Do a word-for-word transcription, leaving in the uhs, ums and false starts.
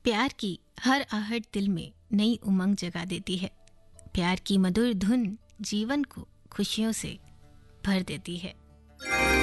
प्यार की हर आहट दिल में नई उमंग जगा देती है। प्यार की मधुर धुन जीवन को खुशियों से भर देती है।